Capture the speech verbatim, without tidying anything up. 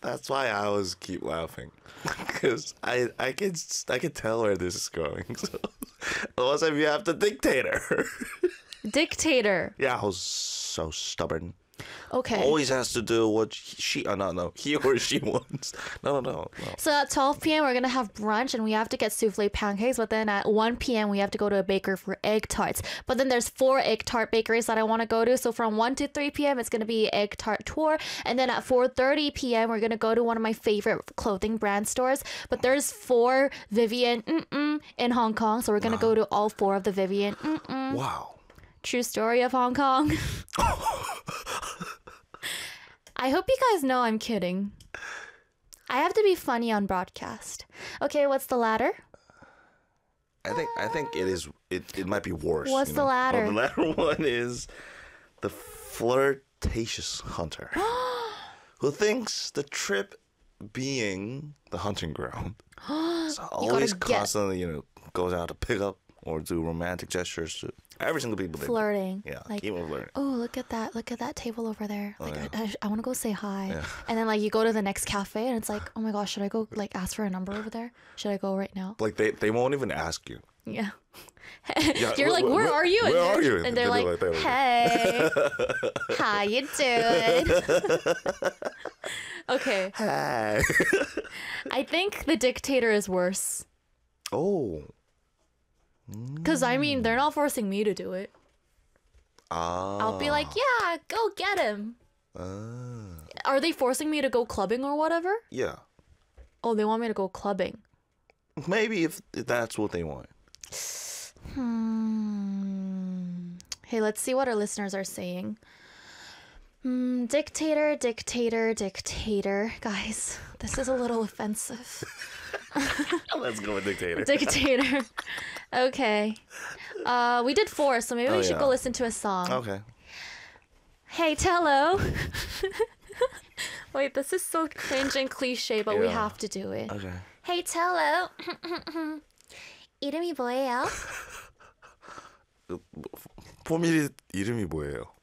That's why I always keep laughing, because I I can I can tell where this is going. So, unless if you have the dictator. Dictator. Yeah, who's so stubborn. Okay. Always has to do what she. Oh no, no, he or she wants. No, no, no, no. So at twelve p.m. we're gonna have brunch and we have to get souffle pancakes. But then at one p.m. we have to go to a baker for egg tarts. But then there's four egg tart bakeries that I want to go to. So from one to three p.m. it's gonna be egg tart tour. And then at four thirty p.m. we're gonna go to one of my favorite clothing brand stores. But there's four Vivienne mm-mm in Hong Kong. So we're gonna go to all four of the Vivienne mm-mm. Wow. True story of Hong Kong. I hope you guys know I'm kidding. I have to be funny on broadcast. Okay, what's the ladder? I think I think it is. It, it might be worse. What's you the know? ladder? Oh, the latter one is the flirtatious hunter, who thinks the trip being the hunting ground, so always get- constantly you know goes out to pick up or do romantic gestures to every single people. they- Flirting. Yeah, Like, keep on flirting. oh, look at that. Look at that table over there. Like, yeah. I, I, I want to go say hi. Yeah. And then, like, you go to the next cafe and it's like, oh my gosh, should I go, like, ask for a number over there? Should I go right now? Like they, they won't even ask you. Yeah. Yeah, You're wh- like, wh- where wh- are you? And where they're- are you? And they're They'll be like, like that. hey, how you doing? Okay. Hey. I think the dictator is worse. Oh. Because, I mean, they're not forcing me to do it. Ah. I'll be like, yeah, go get him. Ah. Are they forcing me to go clubbing or whatever? Yeah. Oh, they want me to go clubbing. Maybe if, if that's what they want. Hmm. Hey, let's see what our listeners are saying. Hmm, dictator, dictator, dictator. Guys, this is a little offensive. Let's go with dictator. Dictator. Okay. Uh, we did four, so maybe Oh, we should yeah. go listen to a song. Okay. Hey, Tello. Wait, this is so cringe and cliche, but we Yeah. have to do it. Okay. Hey, Tello. 이름이 뭐예요? 포밀 이름이 뭐예요?